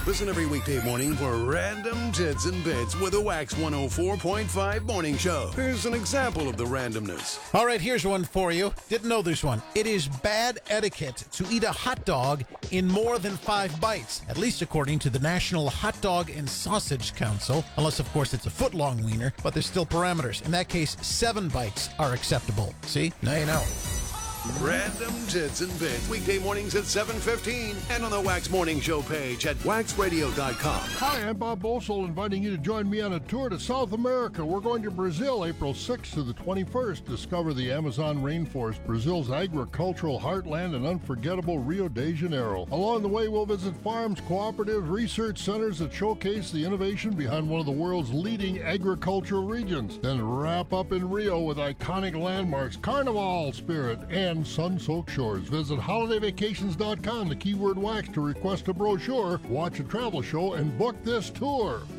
Listen every weekday morning for Random Tits and Bits with a Wax 104.5 morning show. Here's an example of the randomness. All right, here's one for you. Didn't know this one. It is bad etiquette to eat a hot dog in more than 5 bites, at least according to the National Hot Dog and Sausage Council, unless, of course, it's a foot-long wiener, but there's still parameters. In that case, 7 bites are acceptable. See? Now you know. Random Tits and Bits, weekday mornings at 7:15 and on the Wax Morning Show page at waxradio.com. Hi, I'm Bob Bosel, inviting you to join me on a tour to South America. We're going to Brazil April 6th to the 21st. Discover the Amazon rainforest, Brazil's agricultural heartland, and unforgettable Rio de Janeiro. Along the way, we'll visit farms, cooperatives, research centers that showcase the innovation behind one of the world's leading agricultural regions. Then wrap up in Rio with iconic landmarks, Carnival spirit, and sun-soaked shores. Visit holidayvacations.com, the keyword wax, to request a brochure, watch a travel show, and book this tour.